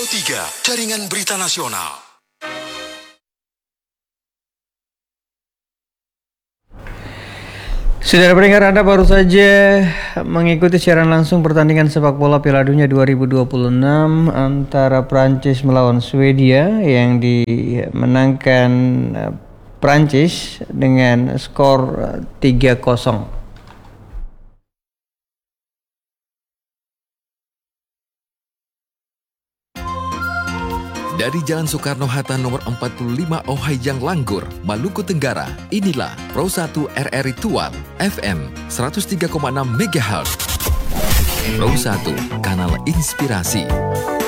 103, Jaringan Berita Nasional. Saudara pendengar, Anda baru saja mengikuti siaran langsung pertandingan sepak bola Piala Dunia 2026 antara Prancis melawan Swedia yang dimenangkan Prancis dengan skor 3-0. Dari Jalan Soekarno-Hatta nomor 45 Ohhaijang Langgur, Maluku Tenggara, inilah Pro 1 RRI Tual, FM 103,6 MHz. Pro 1, kanal inspirasi.